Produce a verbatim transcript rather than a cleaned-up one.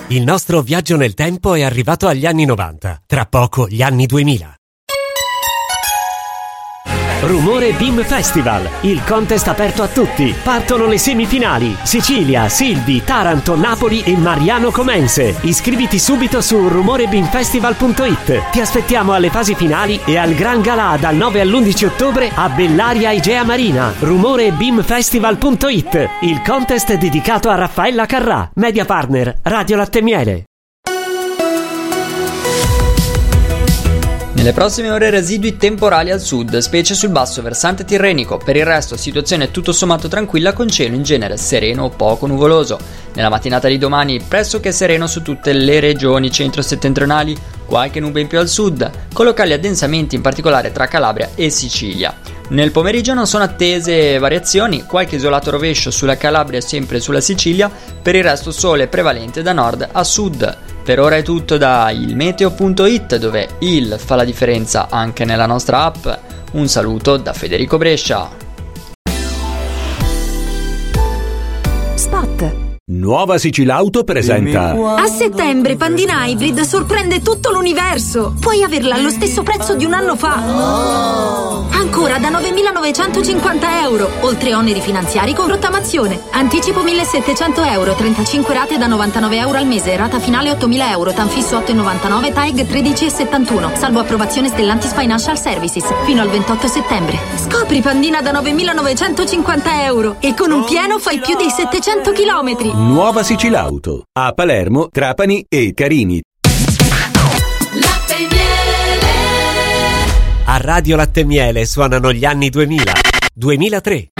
Il nostro viaggio nel tempo è arrivato agli anni novanta, tra poco gli anni duemila. Rumore Beam Festival, il contest aperto a tutti. Partono le semifinali: Sicilia, Silvi, Taranto, Napoli e Mariano Comense. Iscriviti subito su rumore beam festival punto it. Ti aspettiamo alle fasi finali e al Gran Galà dal nove all'undici ottobre a Bellaria Igea Marina. rumore beam festival punto it, il contest dedicato a Raffaella Carrà, media partner Radio Latte Miele. Nelle prossime ore residui temporali al sud, specie sul basso versante tirrenico. Per il resto situazione tutto sommato tranquilla con cielo in genere sereno o poco nuvoloso. Nella mattinata di domani pressoché sereno su tutte le regioni centro-settentrionali, qualche nube in più al sud, con locali addensamenti in particolare tra Calabria e Sicilia. Nel pomeriggio non sono attese variazioni, qualche isolato rovescio sulla Calabria e sempre sulla Sicilia, per il resto sole prevalente da nord a sud. Per ora è tutto da il meteo punto it, dove il fa la differenza anche nella nostra app. Un saluto da Federico Brescia. Spot. Nuova Sicilauto presenta. A settembre Pandina Hybrid sorprende tutto l'universo. Puoi averla allo stesso prezzo di un anno fa. Oh. Ancora da novemilanovecentocinquanta euro, oltre oneri finanziari con rottamazione. Anticipo millesettecento euro, trentacinque rate da novantanove euro al mese, rata finale ottomila euro, tanfisso otto virgola novantanove, T A E G tredici virgola settantuno, salvo approvazione Stellantis Financial Services, fino al ventotto settembre. Scopri Pandina da novemilanovecentocinquanta euro e con un pieno fai più di settecento chilometri. Nuova Sicilauto a Palermo, Trapani e Carini. Latte Miele. A Radio Latte Miele suonano gli anni duemila. duemilatré.